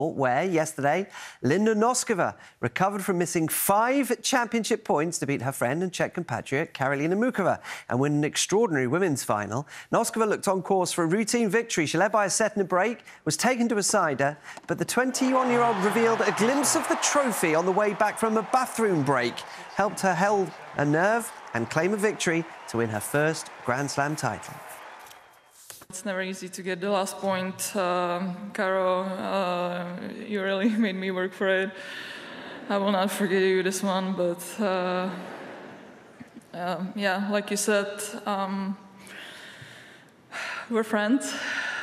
where yesterday Linda Noskova recovered from missing 5 championship points to beat her friend and Czech compatriot Karolina Mukova and win an extraordinary women's final. Noskova looked on course for a routine victory. She led by a set and a break, was taken to a cider, but the 21-year-old revealed a glimpse of the trophy on the way back from a bathroom break, helped her hold a nerve and claim a victory to win her first Grand Slam title. It's never easy to get the last point. Caro, you really made me work for it. I will not forget you this one, but yeah, like you said, we're friends.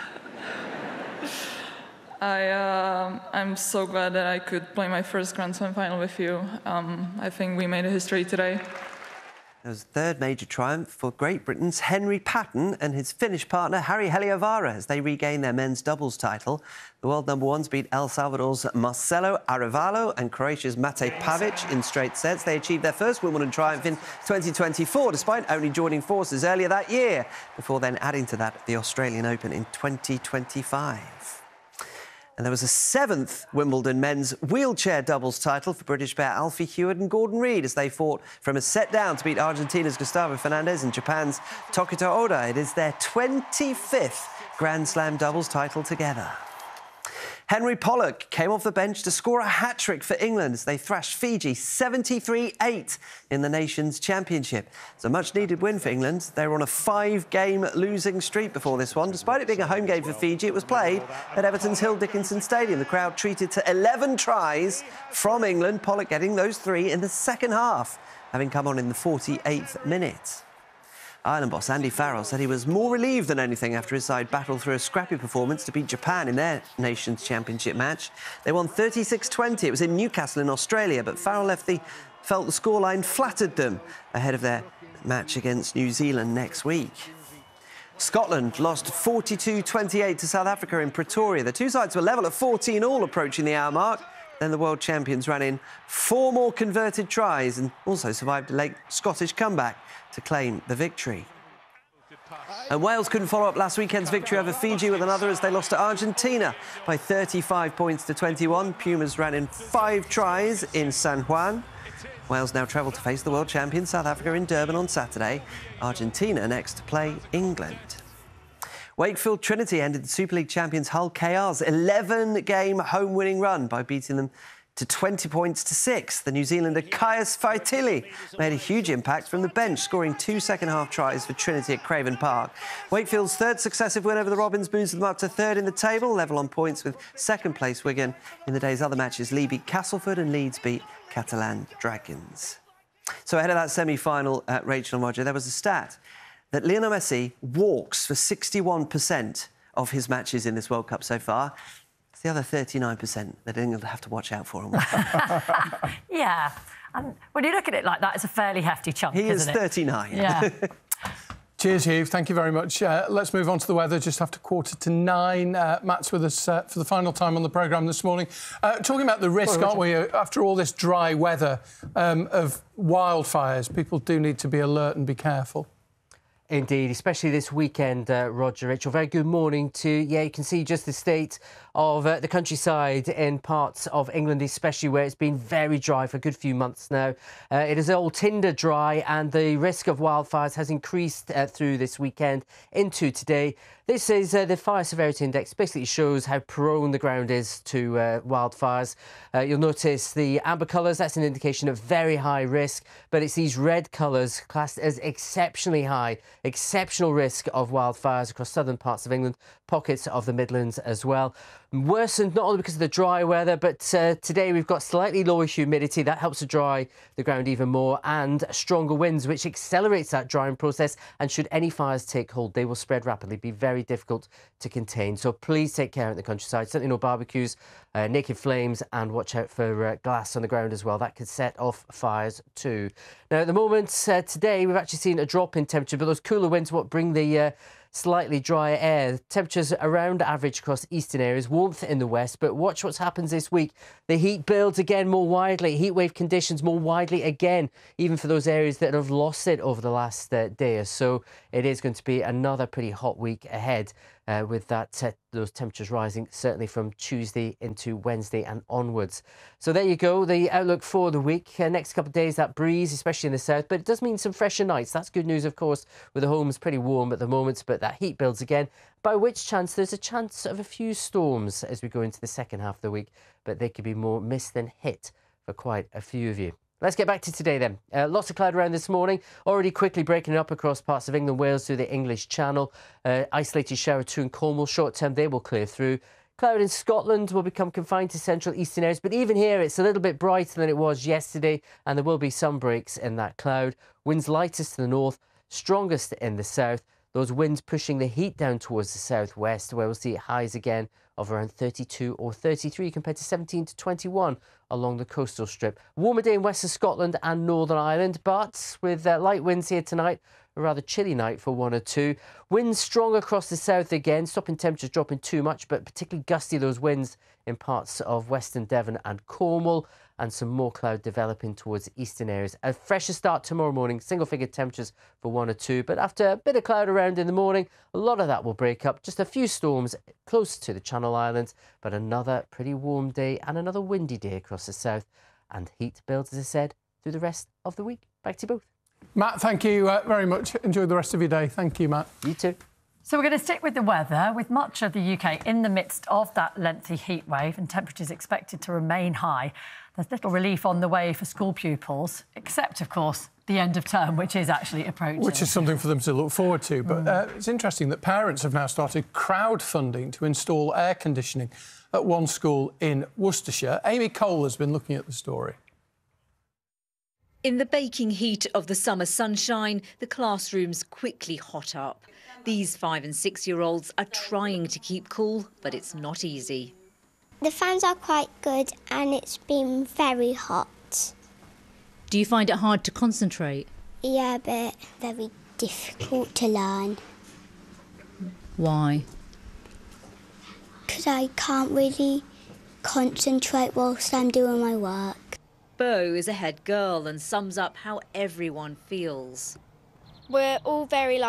I'm so glad that I could play my first Grand Slam final with you. I think we made a history today. It was the third major triumph for Great Britain's Henry Patton and his Finnish partner Harri Heliövaara as they regain their men's doubles title. The world number ones beat El Salvador's Marcelo Arevalo and Croatia's Mate Pavic in straight sets. They achieved their first Wimbledon triumph in 2024, despite only joining forces earlier that year, before then adding to that the Australian Open in 2025. And there was a 7th Wimbledon men's wheelchair doubles title for British pair Alfie Heward and Gordon Reid as they fought from a set down to beat Argentina's Gustavo Fernandez and Japan's Tokito Oda. It is their 25th Grand Slam doubles title together. Henry Pollock came off the bench to score a hat-trick for England as they thrashed Fiji 73-8 in the Nations Championship. It's a much-needed win for England. They were on a 5-game losing streak before this one. Despite it being a home game for Fiji, it was played at Everton's Hill Dickinson Stadium. The crowd treated to 11 tries from England, Pollock getting those 3 in the second half, having come on in the 48th minute. Ireland boss Andy Farrell said he was more relieved than anything after his side battled through a scrappy performance to beat Japan in their Nations Championship match. They won 36-20. It was in Newcastle in Australia, but Farrell felt the scoreline flattered them ahead of their match against New Zealand next week. Scotland lost 42-28 to South Africa in Pretoria. The two sides were level at 14-all approaching the hour mark. Then the world champions ran in 4 more converted tries and also survived a late Scottish comeback to claim the victory. And Wales couldn't follow up last weekend's victory over Fiji with another as they lost to Argentina by 35 points to 21. Pumas ran in 5 tries in San Juan. Wales now travel to face the world champion South Africa in Durban on Saturday. Argentina next to play England. Wakefield Trinity ended the Super League champions Hull KR's 11-game home-winning run by beating them to 20 points to 6. The New Zealander Caius Faitili made a huge impact from the bench, scoring 2 second-half tries for Trinity at Craven Park. Wakefield's 3rd successive win over the Robins moves them up to 3rd in the table, level on points with 2nd-place Wigan. In the day's other matches, Lee beat Castleford and Leeds beat Catalan Dragons. So ahead of that semi-final, Rachel and Roger, there was a stat that Lionel Messi walks for 61% of his matches in this World Cup so far. It's the other 39% that England have to watch out for. Yeah. When you look at it like that, it's a fairly hefty chunk, isn't it? He is 39. Yeah. Cheers, Hugh. Thank you very much. Let's move on to the weather just after 8:45. Matt's with us for the final time on the programme this morning. Talking about the risk, aren't we, after all this dry weather, of wildfires. People do need to be alert and be careful. Indeed, especially this weekend, Roger, Rachel. Very good morning to you. Yeah, you can see just the state of the countryside in parts of England, especially where it's been very dry for a good few months now. It is all tinder dry and the risk of wildfires has increased through this weekend into today. This is the Fire Severity Index. Basically shows how prone the ground is to wildfires. You'll notice the amber colours, that's an indication of very high risk, but it's these red colours classed as exceptionally high, exceptional risk of wildfires across southern parts of England, pockets of the Midlands as well. Worsened not only because of the dry weather, but today we've got slightly lower humidity. That helps to dry the ground even more, and stronger winds, which accelerates that drying process. And should any fires take hold, they will spread rapidly, be very difficult to contain. So please take care in the countryside. Certainly no barbecues, naked flames, and watch out for glass on the ground as well. That could set off fires too. Now, at the moment, today, we've actually seen a drop in temperature, but those cooler winds what bring the slightly drier air. Temperatures around average across eastern areas, warmth in the west, but watch what happens this week. The heat builds again more widely, heat wave conditions more widely again, even for those areas that have lost it over the last day or so. It is going to be another pretty hot week ahead. with those temperatures rising certainly from Tuesday into Wednesday and onwards. So there you go, the outlook for the week. Next couple of days, that breeze, especially in the south, but it does mean some fresher nights. That's good news, of course, with the homes pretty warm at the moment, but that heat builds again, by which chance there's a chance of a few storms as we go into the second half of the week, but they could be more miss than hit for quite a few of you. Let's get back to today then. Lots of cloud around this morning, already quickly breaking up across parts of England, Wales through the English Channel. Isolated shower too in Cornwall. Short term, they will clear through. Cloud in Scotland will become confined to central eastern areas, but even here it's a little bit brighter than it was yesterday, and there will be some breaks in that cloud. Winds lightest to the north, strongest in the south. Those winds pushing the heat down towards the southwest, where we'll see highs again of around 32 or 33 compared to 17 to 21 along the coastal strip. Warmer day in west of Scotland and Northern Ireland, but with light winds here tonight, a rather chilly night for 1 or 2. Winds strong across the south again, stopping temperatures dropping too much, but particularly gusty those winds in parts of western Devon and Cornwall, and some more cloud developing towards eastern areas. A fresher start tomorrow morning, single-figure temperatures for 1 or 2, but after a bit of cloud around in the morning, a lot of that will break up. Just a few storms close to the Channel Islands, but another pretty warm day and another windy day across the south, and heat builds, as I said, through the rest of the week. Back to you both. Matt, thank you very much. Enjoy the rest of your day. Thank you, Matt. You too. So we're going to stick with the weather, with much of the UK in the midst of that lengthy heat wave and temperatures expected to remain high. There's little relief on the way for school pupils, except, of course, the end of term, which is actually approaching. Which is something for them to look forward to. But it's interesting that parents have now started crowdfunding to install air conditioning at one school in Worcestershire. Amy Cole has been looking at the story. In the baking heat of the summer sunshine, the classrooms quickly hot up. These 5- and 6-year-olds are trying to keep cool, but it's not easy. The fans are quite good and it's been very hot. Do you find it hard to concentrate? Yeah, but very difficult to learn. Why? Because I can't really concentrate whilst I'm doing my work. Bo is a head girl and sums up how everyone feels. We're all very,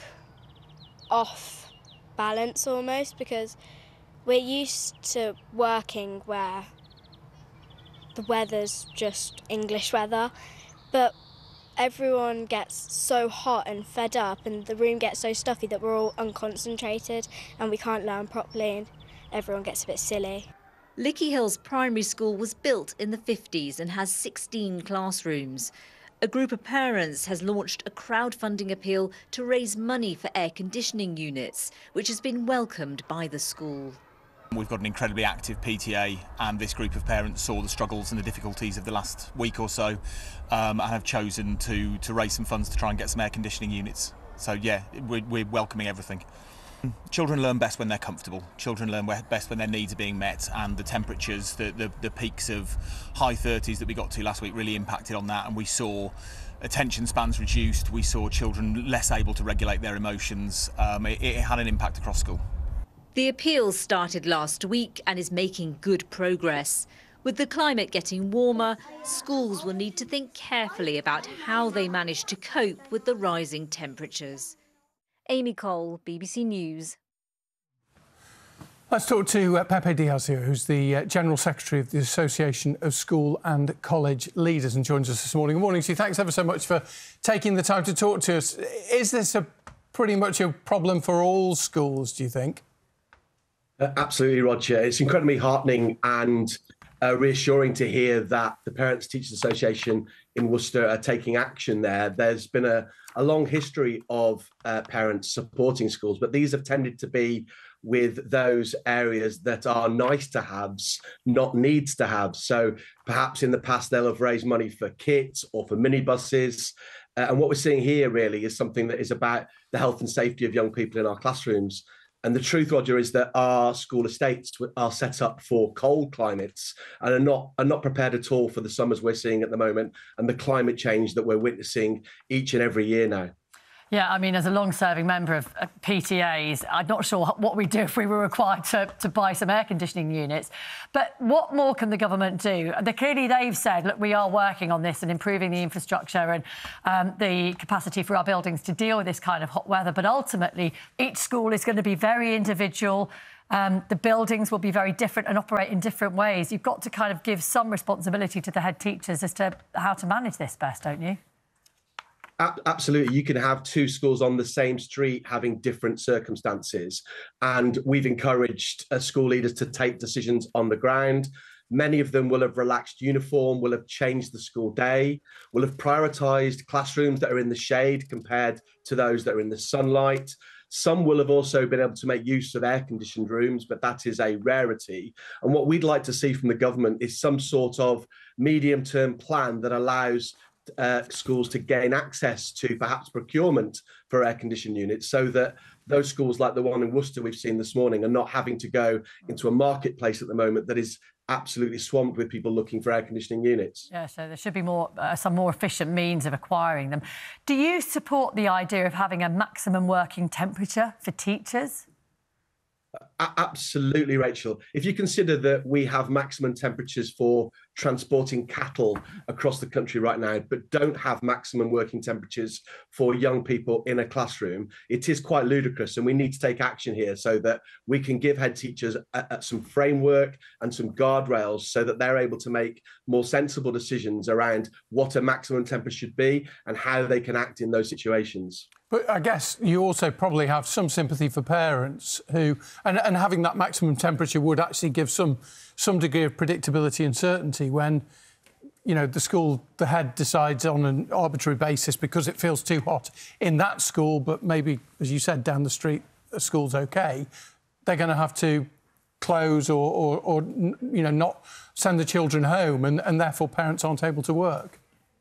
off balance almost, because we're used to working where the weather's just English weather, but everyone gets so hot and fed up and the room gets so stuffy that we're all unconcentrated and we can't learn properly and everyone gets a bit silly. Lickey Hills Primary School was built in the 50s and has 16 classrooms. A group of parents has launched a crowdfunding appeal to raise money for air conditioning units, which has been welcomed by the school. We've got an incredibly active PTA, and this group of parents saw the struggles and the difficulties of the last week or so and have chosen to raise some funds to try and get some air conditioning units. So, yeah, we're welcoming everything. Children learn best when they're comfortable. Children learn best when their needs are being met, and the temperatures, the peaks of high 30s that we got to last week really impacted on that, and we saw attention spans reduced. We saw children less able to regulate their emotions. It had an impact across school. The appeal started last week and is making good progress. With the climate getting warmer, schools will need to think carefully about how they manage to cope with the rising temperatures. Amy Cole, BBC News. Let's talk to Pepe Diaz here, who's the General Secretary of the Association of School and College Leaders, and joins us this morning. Good morning to you. Thanks ever so much for taking the time to talk to us. Is this pretty much a problem for all schools, do you think? Absolutely, Roger. It's incredibly heartening and reassuring to hear that the Parents Teachers Association in Worcester are taking action there. There's been a long history of parents supporting schools, but these have tended to be with those areas that are nice to haves, not needs to have. So perhaps in the past they'll have raised money for kits or for minibuses. And what we're seeing here really is something that is about the health and safety of young people in our classrooms. And the truth, Roger, is that our school estates are set up for cold climates and are not prepared at all for the summers we're seeing at the moment and the climate change that we're witnessing each and every year now. Yeah, I mean, as a long-serving member of PTAs, I'm not sure what we'd do if we were required to buy some air conditioning units. But what more can the government do? They've said, look, we are working on this and improving the infrastructure and the capacity for our buildings to deal with this kind of hot weather. But ultimately, each school is going to be very individual. The buildings will be very different and operate in different ways. You've got to kind of give some responsibility to the head teachers as to how to manage this best, don't you? Absolutely. You can have two schools on the same street having different circumstances. And we've encouraged school leaders to take decisions on the ground. Many of them will have relaxed uniform, will have changed the school day, will have prioritised classrooms that are in the shade compared to those that are in the sunlight. Some will have also been able to make use of air-conditioned rooms, but that is a rarity. And what we'd like to see from the government is some sort of medium-term plan that allows schools to gain access to perhaps procurement for air-conditioned units, so that those schools like the one in Worcester we've seen this morning are not having to go into a marketplace at the moment that is absolutely swamped with people looking for air conditioning units. Yeah, so there should be some more efficient means of acquiring them. Do you support the idea of having a maximum working temperature for teachers? Absolutely, Rachel. If you consider that we have maximum temperatures for transporting cattle across the country right now, but don't have maximum working temperatures for young people in a classroom, it is quite ludicrous. And we need to take action here so that we can give head teachers some framework and some guardrails so that they're able to make more sensible decisions around what a maximum temperature should be and how they can act in those situations. But I guess you also probably have some sympathy for parents who, and having that maximum temperature would actually give some degree of predictability and certainty when, you know, the head decides on an arbitrary basis because it feels too hot in that school, but maybe, as you said, down the street, the school's OK, they're going to have to close or you know, not send the children home, and therefore parents aren't able to work.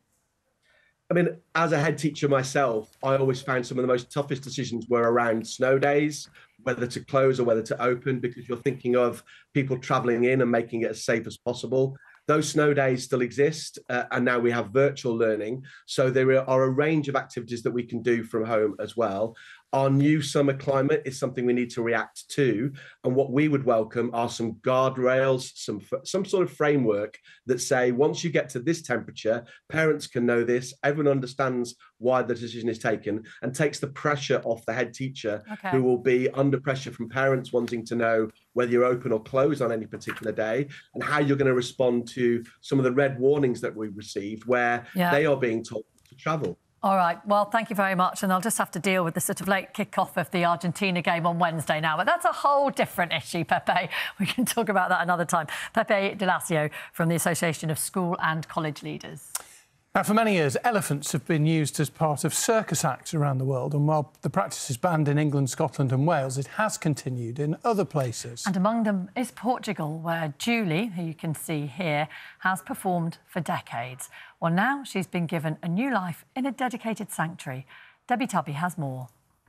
I mean, as a head teacher myself, I always found some of the most toughest decisions were around snow days, whether to close or whether to open, because you're thinking of people travelling in and making it as safe as possible. Those snow days still exist, and now we have virtual learning. So there are a range of activities that we can do from home as well. Our new summer climate is something we need to react to. And what we would welcome are some guardrails, some sort of framework that say, once you get to this temperature, parents can know this, everyone understands why the decision is taken, and takes the pressure off the head teacher, who will be under pressure from parents wanting to know whether you're open or closed on any particular day, and how you're going to respond to some of the red warnings that we received where they are being told to travel. All right, well, thank you very much. And I'll just have to deal with the sort of late kick-off of the Argentina game on Wednesday now. But that's a whole different issue, Pepe. We can talk about that another time. Pepe De Lacio from the Association of School and College Leaders. Now, for many years, elephants have been used as part of circus acts around the world. And while the practice is banned in England, Scotland and Wales, it has continued in other places. And among them is Portugal, where Julie, who you can see here, has performed for decades. Well, now she's been given a new life in a dedicated sanctuary. Debbie Tubby has more.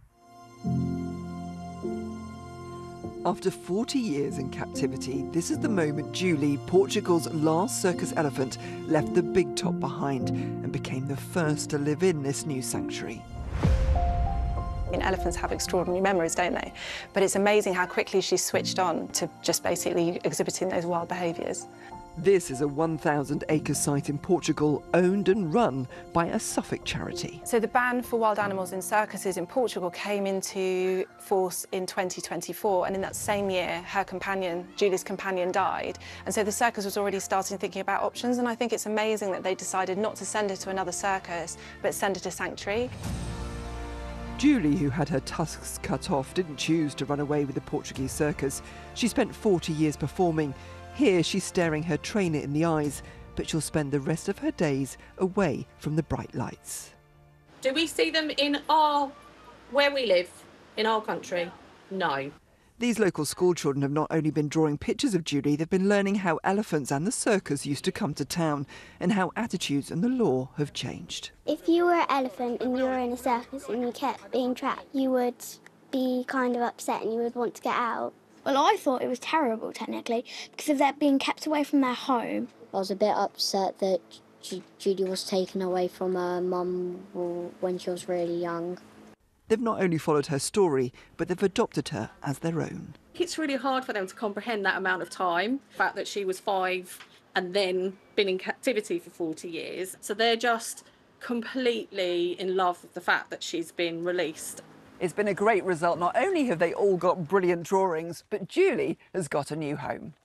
After 40 years in captivity, this is the moment Julie, Portugal's last circus elephant, left the big top behind and became the first to live in this new sanctuary. And elephants have extraordinary memories, don't they? But it's amazing how quickly she switched on to just basically exhibiting those wild behaviours. This is a 1,000-acre site in Portugal, owned and run by a Suffolk charity. So the ban for wild animals in circuses in Portugal came into force in 2024, and in that same year, her companion, Julie's companion, died. And so the circus was already starting thinking about options, and I think it's amazing that they decided not to send her to another circus, but send her to sanctuary. Julie, who had her tusks cut off, didn't choose to run away with the Portuguese circus. She spent 40 years performing. Here, she's staring her trainer in the eyes, but she'll spend the rest of her days away from the bright lights. Do we see them where we live, in our country? No. These local school children have not only been drawing pictures of Julie, they've been learning how elephants and the circus used to come to town and how attitudes and the law have changed. If you were an elephant and you were in a circus and you kept being trapped, you would be kind of upset and you would want to get out. Well, I thought it was terrible, technically, because of that being kept away from their home. I was a bit upset that Judy was taken away from her mum when she was really young. They've not only followed her story, but they've adopted her as their own. It's really hard for them to comprehend that amount of time, the fact that she was 5 and then been in captivity for 40 years. So they're just completely in love with the fact that she's been released. It's been a great result. Not only have they all got brilliant drawings, but Julie has got a new home.